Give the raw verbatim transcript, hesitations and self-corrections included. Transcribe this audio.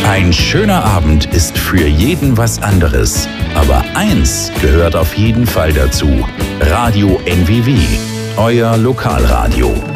Ein schöner Abend ist für jeden was anderes. Aber eins gehört auf jeden Fall dazu. Radio N W W, euer Lokalradio.